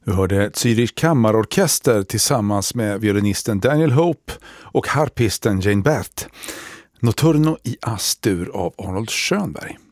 Du hörde Zürich kammarorkester tillsammans med violinisten Daniel Hope och harpisten Jane Bert. Notturno i Astur av Arnold Schönberg.